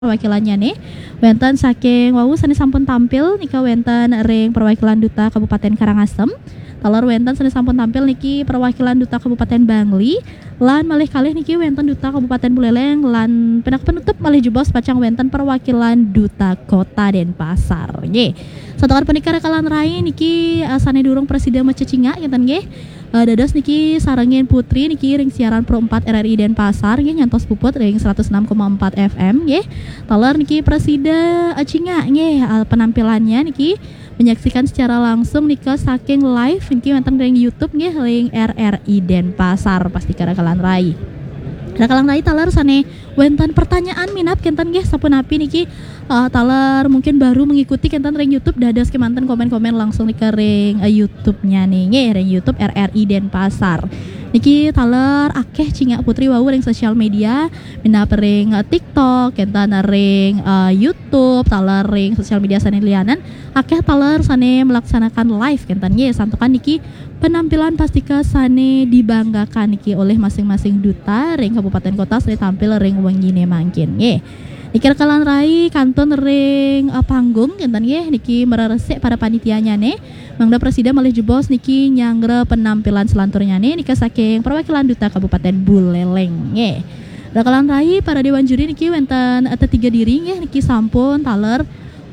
perwakilannya nih wenten saking wau sani sampun tampil nika wenten ring perwakilan duta Kabupaten Karangasem talar wenten sani sampun tampil niki perwakilan duta Kabupaten Bangli lan malih kalih niki wenten duta Kabupaten Buleleng lan penak penutup malih jebos pacang wenten perwakilan duta Kota Denpasar nggih satukan penikar kalan rai niki sane durung presiden Macecinga ngeten nggih dados niki sarengin putri niki ring siaran Pro 4 RRI Denpasar nggih nyantos puput ring 106,4 FM nggih. Talar niki presida Cinga nggih penampilannya niki menyaksikan secara langsung nika saking live niki wonten ring YouTube nggih ring RRI Denpasar pasti kalan rai. Kalang rai talar sane wenten pertanyaan minat kenten nggih sapunapi niki talar mungkin baru mengikuti kenten ring YouTube dados kemanten komen-komen langsung nika ring YouTube-nya nih ring YouTube RRI Denpasar. Niki talar akeh cinga putri wau ring sosial media minap ring TikTok kenten ring YouTube talar ring sosial media sane lianan akeh talar sane melaksanakan live kenten nggih santukan niki penampilan pastika sane dibanggakan niki oleh masing-masing duta ring kabupaten kota sane tampil ring wengine mangkin nggih. Niki kalan rai kanton ring panggung kenten nggih niki mereresik para panitianya nih mangda presiden malih jebos niki nyangre penampilan selanturnya nih nika saking perwakilan duta Kabupaten Buleleng nggih. Kalan rai para dewan juri niki wenten tiga diri nggih niki sampun taler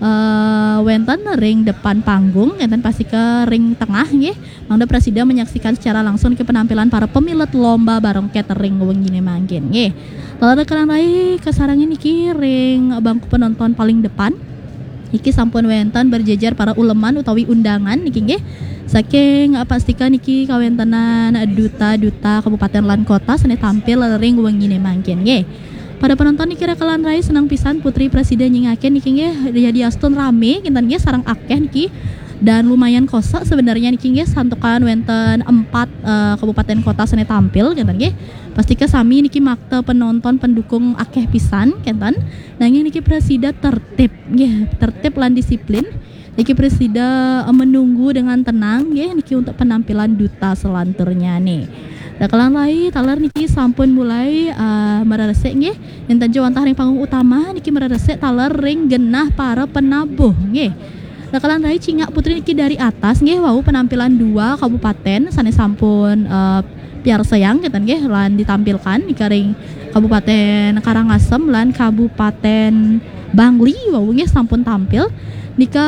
wenten ring depan panggung enten pasti ke ring tengah nggih mangda presiden menyaksikan secara langsung ke penampilan para pemilet lomba bareng catering wengine mangkin nggih. Lalu kalan rai kesarangin niki ring bangku penonton paling depan niki sampun wenten berjejer para uleman utawi undangan niki nggih saking pastikan niki kawentenan duta-duta kabupaten lan kota sane tampil ring wengine mangkin nggih. Pada penonton niki kalan rai senang pisan putri presiden nyingaken niki nggih jadi astun rame kinten nggih sareng akeh niki dan lumayan kosak sebenarnya niki nggih santukan wenten 4 kabupaten kota sane tampil kinten nggih pasti sami niki makta penonton pendukung akeh pisan kinten nanging niki presida tertib nggih tertib lan disiplin niki presida menunggu dengan tenang nggih niki untuk penampilan duta selanturnya nih. Kalan lai talar niki sampun mulai mereresik nggih enten jawantah ring panggung utama niki mereresik talar ring genah para penabuh nggih. Kalan rai cinga putri niki dari atas nggih wau penampilan 2 kabupaten sane sampun piar sayang keten nggih lan ditampilkan niki ring Kabupaten Karangasem lan Kabupaten Bangli wau nggih sampun tampil nika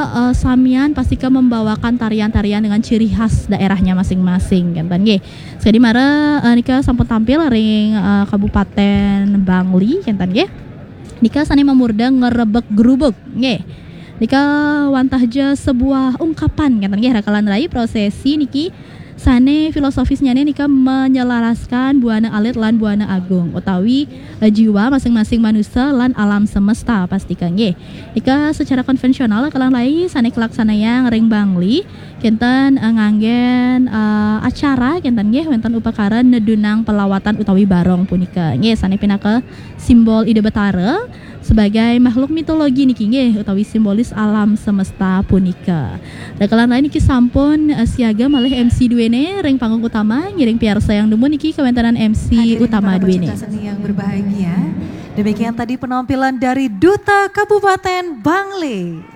samian pastika membawakan tarian-tarian dengan ciri khas daerahnya masing-masing kenten nggih. Sekali mara nika sampun tampil ring Kabupaten Bangli kenten nggih. Nika sane memurda ngerebek gerubuk nggih. Nika wantahja sebuah ungkapan kenten nggih rakalan rai prosesi niki sane filosofisnya nika menyelaraskan buana alit lan buana agung utawi jiwa masing-masing manusia lan alam semesta pastikan nggih. Ika secara konvensional kalang lai sane kelaksanayang ring Bangli kenten nganggen acara kenten nggih wonten upakara nedunang pelawatan utawi barong punika nggih sane pinaka simbol ide betara sebagai makhluk mitologi niki nggih utawi simbolis alam semesta punika. Rekalan lain niki sampun siaga malih MC duene ring panggung utama ngiring piarsa yang demu niki kewentanan MC utama duene. Seni yang berbahagia. Demikian tadi penampilan dari Duta Kabupaten Bangli.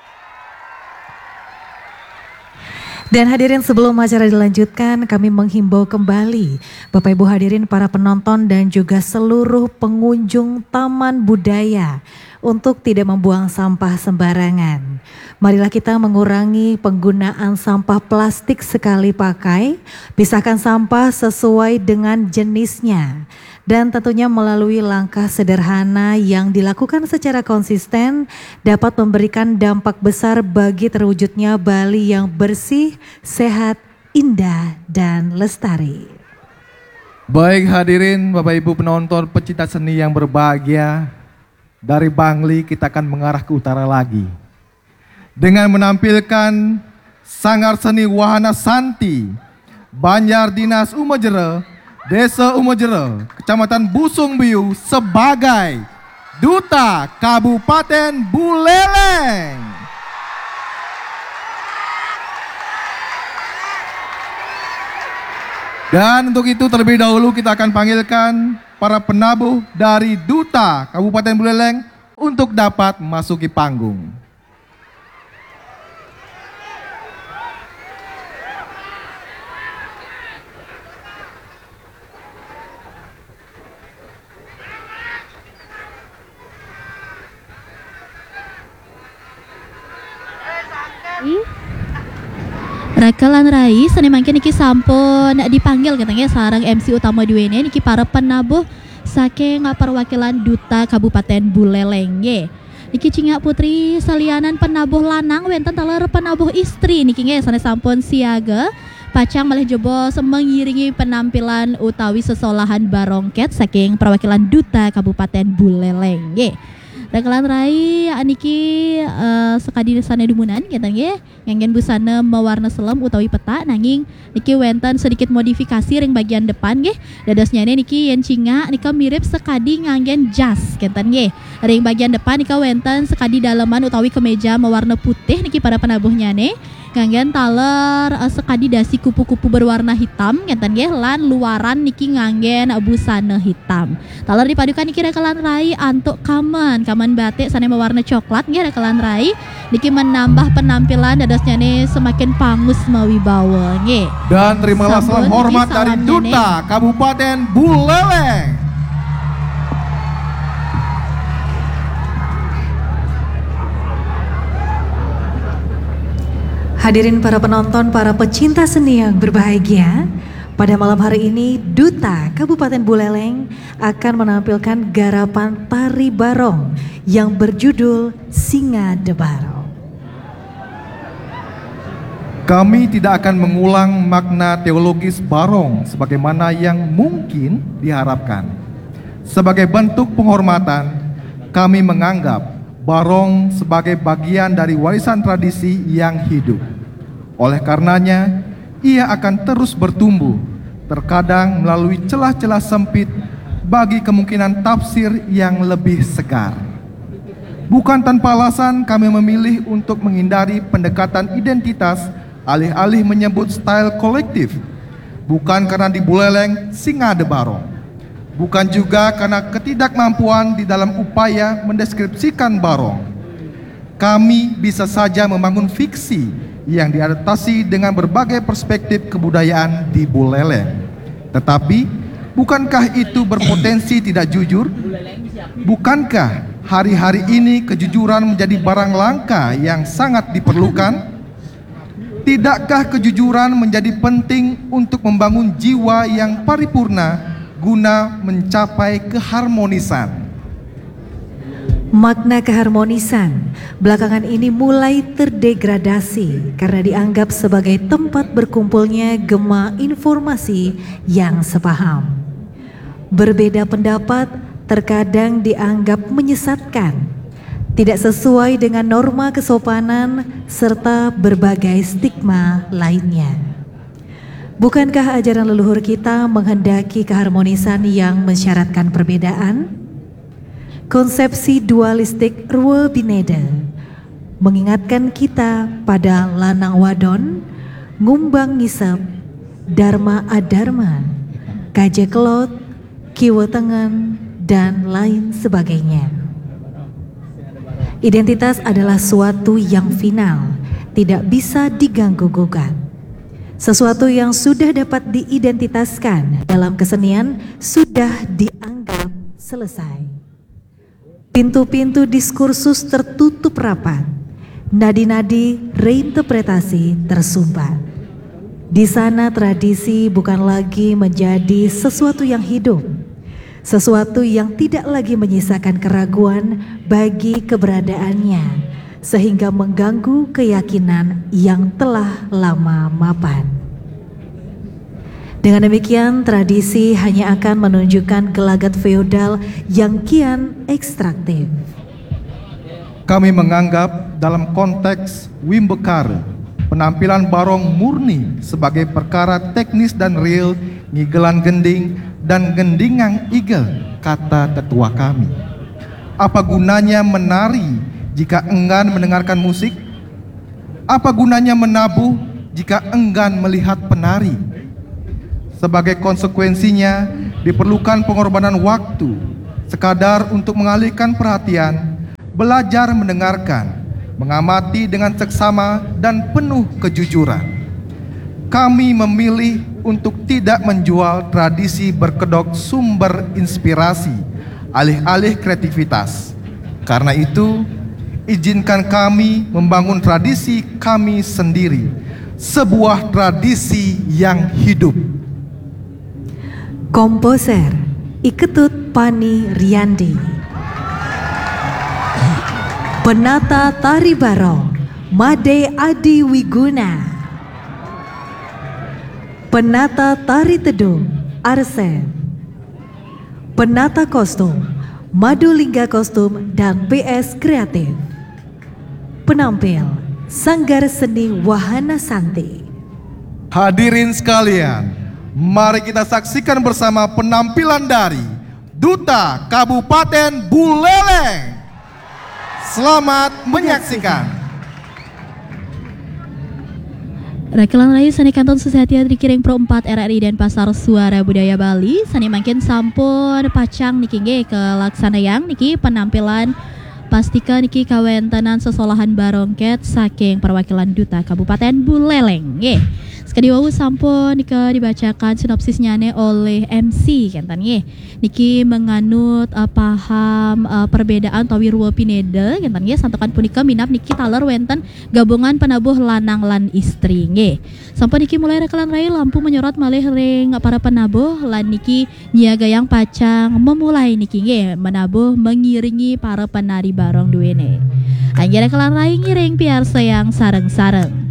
Dan hadirin sebelum acara dilanjutkan kami menghimbau kembali Bapak Ibu hadirin para penonton dan juga seluruh pengunjung Taman Budaya untuk tidak membuang sampah sembarangan. Marilah kita mengurangi penggunaan sampah plastik sekali pakai, pisahkan sampah sesuai dengan jenisnya. Dan tentunya melalui langkah sederhana yang dilakukan secara konsisten dapat memberikan dampak besar bagi terwujudnya Bali yang bersih, sehat, indah, dan lestari. Baik hadirin Bapak Ibu penonton pecinta seni yang berbahagia, dari Bangli kita akan mengarah ke utara lagi. Dengan menampilkan sanggar seni Wahana Santi, Banjar Dinas Umajere, Desa Umajere, Kecamatan Busung Biu sebagai Duta Kabupaten Buleleng. Dan untuk itu terlebih dahulu kita akan panggilkan para penabuh dari Duta Kabupaten Buleleng untuk dapat memasuki panggung. Rakalan Rai seni mangkin niki sampun dipanggil katanya sarang MC utama duene niki para penabuh saking perwakilan Duta Kabupaten Buleleng nggih. Niki Cingak Putri salianan penabuh lanang wenten taler penabuh istri niki nggih sanes sampun siaga pacang malih jebos mengiringi penampilan utawi sesolahan barongket saking perwakilan Duta Kabupaten Buleleng nggih. Rakalan Rai aniki sekadi sana dumunan kita nggih nganggen busana mewarna selam utawi peta nanging niki wenten sedikit modifikasi ring bagian depan nggih dadosnya niki yen cinga nika mirip sekadi nganggen jas kita nggih ring bagian depan nika wenten sekadi daleman utawi kemeja mewarna putih niki para penabuhnya nganggen taler sekadi dasi kupu-kupu berwarna hitam ngeten nggih lan luaran niki nganggen busana hitam. Taler dipadukan niki Rakalan Rai antuk kaman batik sane mewarna coklat nggih Rakalan Rai niki menambah penampilan dadosnya semakin pangus mawibawa nggih. Dan terimalah salam hormat dari Duta Kabupaten Buleleng. Hadirin para penonton, para pecinta seni yang berbahagia, pada malam hari ini Duta Kabupaten Buleleng akan menampilkan garapan tari barong yang berjudul Singa de Barong. Kami tidak akan mengulang makna teologis barong sebagaimana yang mungkin diharapkan. Sebagai bentuk penghormatan, kami menganggap barong sebagai bagian dari warisan tradisi yang hidup. Oleh karenanya, ia akan terus bertumbuh, terkadang melalui celah-celah sempit bagi kemungkinan tafsir yang lebih segar. Bukan tanpa alasan kami memilih untuk menghindari pendekatan identitas alih-alih menyebut style kolektif. Bukan karena di Buleleng Singa de Barong. Bukan juga karena ketidakmampuan di dalam upaya mendeskripsikan barong. Kami bisa saja membangun fiksi yang diadaptasi dengan berbagai perspektif kebudayaan di Buleleng. Tetapi, bukankah itu berpotensi tidak jujur? Bukankah hari-hari ini kejujuran menjadi barang langka yang sangat diperlukan? Tidakkah kejujuran menjadi penting untuk membangun jiwa yang paripurna guna mencapai keharmonisan? Makna keharmonisan belakangan ini mulai terdegradasi karena dianggap sebagai tempat berkumpulnya gema informasi yang sepaham. Berbeda pendapat terkadang dianggap menyesatkan, tidak sesuai dengan norma kesopanan serta berbagai stigma lainnya. Bukankah ajaran leluhur kita menghendaki keharmonisan yang mensyaratkan perbedaan? Konsepsi dualistik Rwe Bineda mengingatkan kita pada lanang wadon, ngumbang ngisep, dharma adharma, kaje kelot, kiwa tengen, dan lain sebagainya. Identitas adalah suatu yang final, tidak bisa diganggu-gugat. Sesuatu yang sudah dapat diidentitaskan dalam kesenian sudah dianggap selesai. Pintu-pintu diskursus tertutup rapat, nadi-nadi reinterpretasi tersumbat. Di sana tradisi bukan lagi menjadi sesuatu yang hidup, sesuatu yang tidak lagi menyisakan keraguan bagi keberadaannya, sehingga mengganggu keyakinan yang telah lama mapan. Dengan demikian, tradisi hanya akan menunjukkan gelagat feodal yang kian ekstraktif. Kami menganggap dalam konteks Wimbekar, penampilan barong murni sebagai perkara teknis dan real, ngigelan gending dan gendingang igel, kata tetua kami. Apa gunanya menari jika enggan mendengarkan musik? Apa gunanya menabuh jika enggan melihat penari? Sebagai konsekuensinya, diperlukan pengorbanan waktu, sekadar untuk mengalihkan perhatian belajar mendengarkan, mengamati dengan seksama dan penuh kejujuran. Kami memilih untuk tidak menjual tradisi berkedok sumber inspirasi, alih-alih kreativitas. Karena itu, izinkan kami membangun tradisi kami sendiri, sebuah tradisi yang hidup. Komposer Iketut Pani Riyandi, penata tari barong Made Adi Wiguna, penata tari tedung Arsen, penata kostum Madu Lingga Kostum dan PS Kreatif, penampil Sanggar Seni Wahana Santi. Hadirin sekalian, mari kita saksikan bersama penampilan dari Duta Kabupaten Buleleng. Selamat menyaksikan. Rekelan Rayu Sani Kanton Susahati Adri Pro 4 RRI dan Pasar Suara Budaya Bali Sani makin sampun pacang niki nge ke laksanayang niki penampilan pastika niki kawentanan sesolahan barongket saking perwakilan Duta Kabupaten Buleleng nge. Sekali wau sampun nika dibacakan sinopsisnya oleh MC kentan nge. Niki menganut paham perbedaan tawirwo pinede kentan nge santokan punika minap niki taler wenten gabungan penabuh lanang lan istri nge. Sampun niki mulai rekelan rayu lampu menyorot malih ring para penabuh lan niki nyiaga yang pacang memulai niki nge menabuh mengiringi para penari barong duwene. Anjir rekelan rayu ngiring piarsa yang sareng-sareng.